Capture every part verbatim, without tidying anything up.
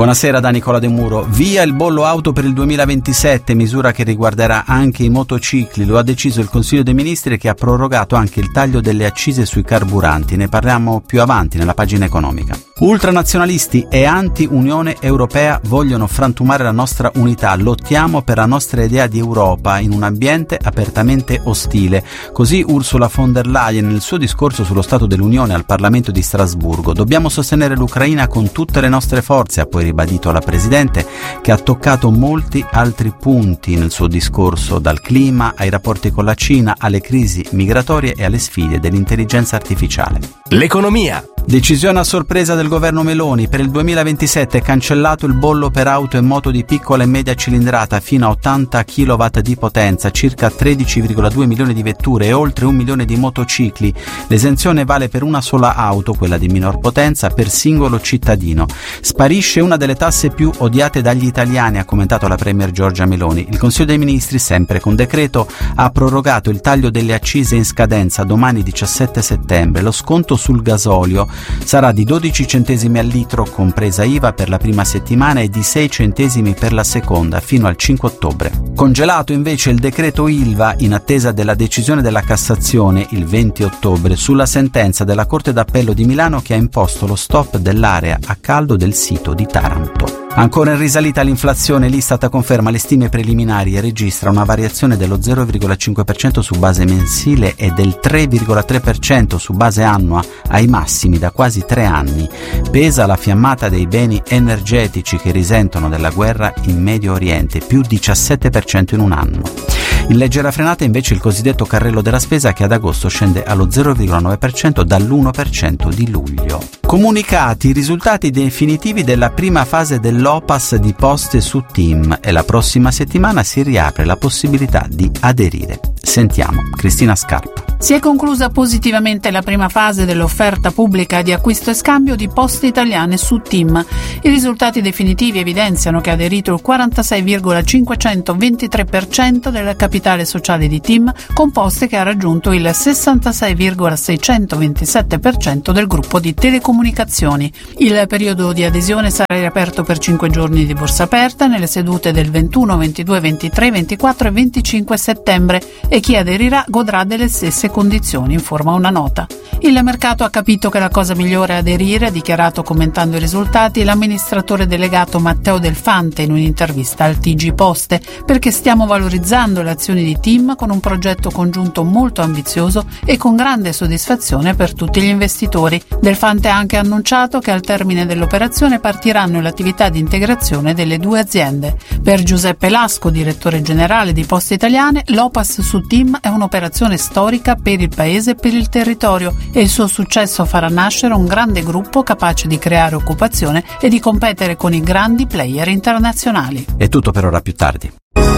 Buonasera da Nicola De Muro. Via il bollo auto per il duemilaventisette, misura che riguarderà anche i motocicli. Lo ha deciso il Consiglio dei Ministri, che ha prorogato anche il taglio delle accise sui carburanti. Ne parliamo più avanti nella pagina economica. Ultranazionalisti e anti-Unione Europea vogliono frantumare la nostra unità. Lottiamo per la nostra idea di Europa in un ambiente apertamente ostile. Così Ursula von der Leyen nel suo discorso sullo Stato dell'Unione al Parlamento di Strasburgo. Dobbiamo sostenere l'Ucraina con tutte le nostre forze, ha poi ribadito la Presidente, che ha toccato molti altri punti nel suo discorso, dal clima ai rapporti con la Cina, alle crisi migratorie e alle sfide dell'intelligenza artificiale. L'economia. Decisione a sorpresa del governo Meloni. Per il duemilaventisette è cancellato il bollo per auto e moto di piccola e media cilindrata fino a ottanta chilowatt di potenza, circa tredici virgola due milioni di vetture e oltre un milione di motocicli. L'esenzione vale per una sola auto, quella di minor potenza, per singolo cittadino. Sparisce una delle tasse più odiate dagli italiani, ha commentato la Premier Giorgia Meloni. Il Consiglio dei Ministri, sempre con decreto, ha prorogato il taglio delle accise in scadenza domani diciassette settembre. Lo sconto sul gasolio sarà di dodici centesimi al litro, compresa I V A, per la prima settimana e di sei centesimi per la seconda, fino al cinque ottobre. Congelato invece il decreto I L V A in attesa della decisione della Cassazione il venti ottobre sulla sentenza della Corte d'Appello di Milano che ha imposto lo stop dell'area a caldo del sito di Taranto. Ancora in risalita l'inflazione, l'Istat conferma le stime preliminari e registra una variazione dello zero virgola cinque per cento su base mensile e del tre virgola tre per cento su base annua, ai massimi da quasi tre anni. Pesa la fiammata dei beni energetici che risentono della guerra in Medio Oriente, più diciassette per cento in un anno. In leggera frenata invece il cosiddetto carrello della spesa, che ad agosto scende allo zero virgola nove per cento dall'uno per cento di luglio. Comunicati i risultati definitivi della prima fase dell'O P A S di Poste su TIM e la prossima settimana si riapre la possibilità di aderire. Sentiamo Cristina Scarpa. Si è conclusa positivamente la prima fase dell'offerta pubblica di acquisto e scambio di Poste Italiane su TIM. I risultati definitivi evidenziano che ha aderito il quarantasei virgola cinquecentoventitré per cento del capitale sociale di TIM, con Poste che ha raggiunto il sessantasei virgola seicentoventisette per cento del gruppo di telecomunicazioni. Il periodo di adesione sarà riaperto per cinque giorni di borsa aperta nelle sedute del ventuno, ventidue, ventitré, ventiquattro e venticinque settembre e chi aderirà godrà delle stesse condizioni, informa una nota. Il mercato ha capito che la cosa migliore è aderire, ha dichiarato commentando i risultati l'amministratore delegato Matteo Delfante in un'intervista al T G Poste, perché stiamo valorizzando le azioni di TIM con un progetto congiunto molto ambizioso e con grande soddisfazione per tutti gli investitori. Delfante ha anche annunciato che al termine dell'operazione partiranno le attività di integrazione delle due aziende. Per Giuseppe Lasco, direttore generale di Poste Italiane, l'O P A S su TIM è un'operazione storica per il paese e per il territorio e il suo successo farà nascere un grande gruppo capace di creare occupazione e di competere con i grandi player internazionali. È tutto per ora, più tardi.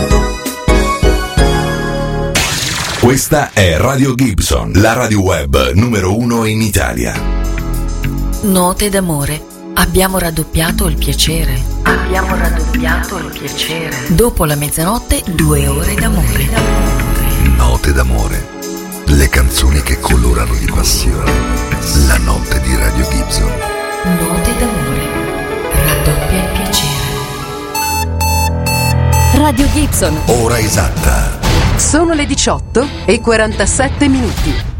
Questa è Radio Gibson, la radio web numero uno in Italia. Note d'amore. Abbiamo raddoppiato il piacere. Abbiamo raddoppiato il piacere. Dopo la mezzanotte, due ore d'amore. Note d'amore. Le canzoni che colorano di passione la notte di Radio Gibson. Note d'amore. Raddoppia il piacere. Radio Gibson. Ora esatta. Sono le diciotto e quarantasette minuti.